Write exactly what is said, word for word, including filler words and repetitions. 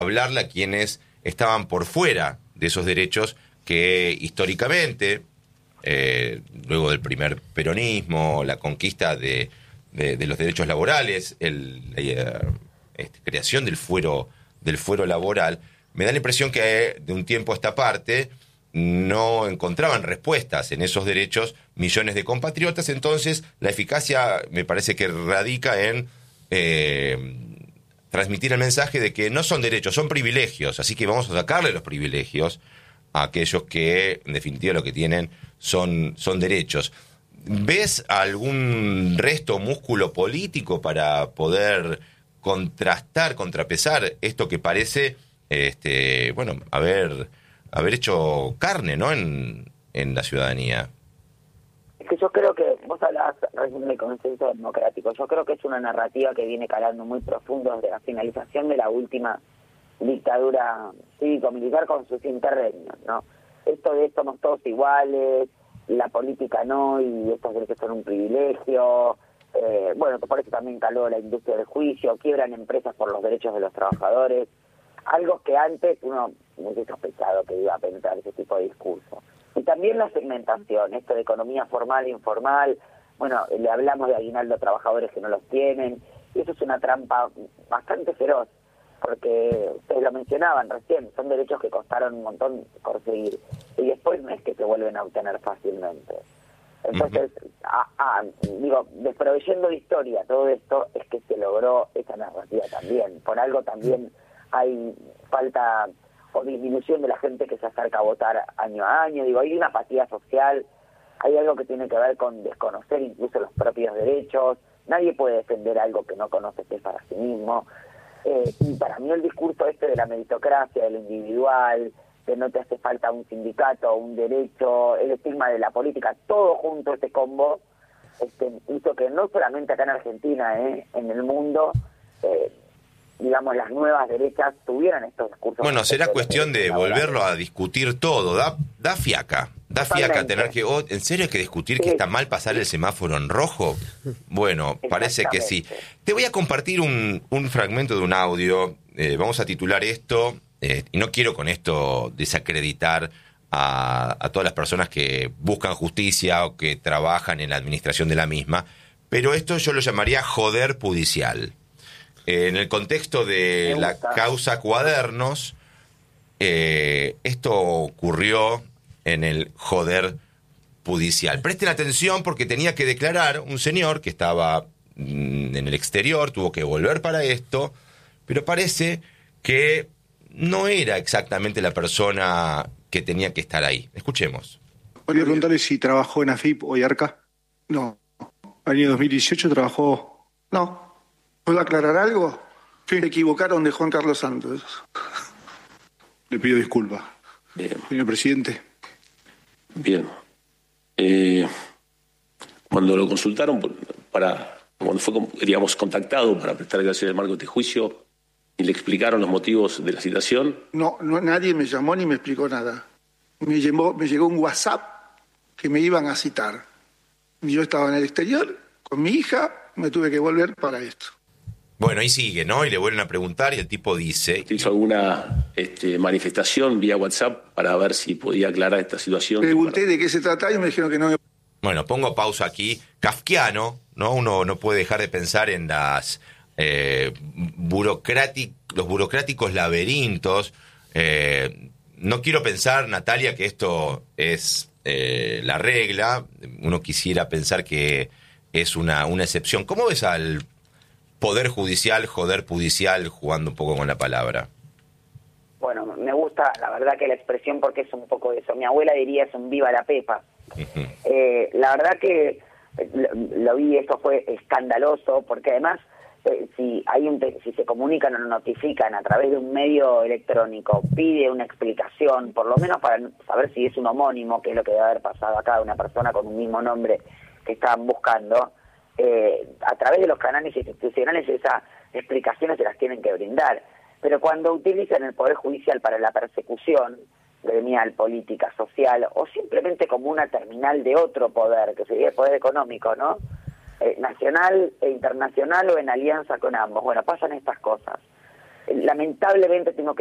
hablarle a quienes estaban por fuera de esos derechos que históricamente, eh, luego del primer peronismo, la conquista de, de, de los derechos laborales, el, la este, creación del fuero, del fuero laboral, me da la impresión que de un tiempo a esta parte no encontraban respuestas en esos derechos millones de compatriotas. Entonces la eficacia me parece que radica en eh, transmitir el mensaje de que no son derechos, son privilegios, así que vamos a sacarle los privilegios a aquellos que en definitiva lo que tienen son, son derechos. ¿Ves algún resto músculo político para poder contrastar, contrapesar esto que parece este bueno haber haber hecho carne, ¿no?, en, en la ciudadanía? Es que yo creo que, vos hablabas recién del consenso democrático, yo creo que es una narrativa que viene calando muy profundo desde la finalización de la última dictadura cívico-militar con sus interregnos, ¿no? Esto de somos todos iguales, la política no, y estos derechos son un privilegio, eh, bueno, por eso también caló la industria del juicio, quiebran empresas por los derechos de los trabajadores, algo que antes uno hubiese sospechado que iba a penetrar ese tipo de discurso. Y también la segmentación, esto de economía formal e informal, bueno, le hablamos de aguinaldo a trabajadores que no los tienen, y eso es una trampa bastante feroz, porque ustedes lo mencionaban recién, son derechos que costaron un montón conseguir, y después no es que se vuelven a obtener fácilmente. Entonces, uh-huh. a, a, digo, desproveyendo de historia todo esto, es que se logró esa narrativa también. Por algo también hay falta o disminución de la gente que se acerca a votar año a año. Digo, hay una apatía social, hay algo que tiene que ver con desconocer incluso los propios derechos. Nadie puede defender algo que no conoce que es para sí mismo. Eh, y para mí el discurso este de la meritocracia, de lo individual, que no te hace falta un sindicato, un derecho, el estigma de la política, todo junto, este combo, este, hizo que no solamente acá en Argentina, eh, en el mundo, eh, digamos, las nuevas derechas tuvieran estos discursos. Bueno, será cuestión de volverlo a discutir todo, da, da fiaca, da Totalmente. fiaca tener que, oh, ¿en serio hay que discutir sí. que está mal pasar el semáforo en rojo? Bueno, parece que sí. Te voy a compartir un, un fragmento de un audio, eh, vamos a titular esto, eh, y no quiero con esto desacreditar a, a todas las personas que buscan justicia o que trabajan en la administración de la misma, pero esto yo lo llamaría joder judicial. Eh, en el contexto de la causa Cuadernos, eh, esto ocurrió en el joder judicial. Presten atención porque tenía que declarar un señor que estaba mm, en el exterior, tuvo que volver para esto, pero parece que no era exactamente la persona que tenía que estar ahí. Escuchemos. Quería preguntarle si trabajó en A F I P o IARCA. No. Año dos mil dieciocho trabajó... No. ¿Puedo aclarar algo? Sí. Se equivocaron de Juan Carlos Santos. Le pido disculpas. Bien. Señor presidente. Bien. Eh, cuando lo consultaron para, cuando fue, digamos, contactado para prestar declaración del marco de este juicio y le explicaron los motivos de la citación. No, no, nadie me llamó ni me explicó nada. Me llegó, me llegó un WhatsApp que me iban a citar. Yo estaba en el exterior con mi hija, me tuve que volver para esto. Bueno, ahí sigue, ¿no? Y le vuelven a preguntar y el tipo dice... ¿Hizo alguna este, manifestación vía WhatsApp para ver si podía aclarar esta situación? Pregunté de qué se trataba y me dijeron que no. Bueno, pongo pausa aquí. Kafkiano, ¿no? Uno no puede dejar de pensar en las eh, burocrátic, los burocráticos laberintos. Eh, no quiero pensar, Natalia, que esto es eh, la regla. Uno quisiera pensar que es una, una excepción. ¿Cómo ves al poder judicial, joder judicial, jugando un poco con la palabra? Bueno, me gusta, la verdad, que la expresión, porque es un poco eso. Mi abuela diría es un viva la pepa. Uh-huh. Eh, la verdad que lo, lo vi, esto fue escandaloso, porque además, eh, si hay un si se comunican o notifican a través de un medio electrónico, pide una explicación, por lo menos para saber si es un homónimo, que es lo que debe haber pasado acá, una persona con un mismo nombre que estaban buscando. Eh, a través de los canales institucionales esas explicaciones se las tienen que brindar, pero cuando utilizan el Poder Judicial para la persecución gremial, política, social, o simplemente como una terminal de otro poder, que sería el poder económico, ¿no? Eh, nacional e internacional o en alianza con ambos, bueno, pasan estas cosas. lamentablemente tengo que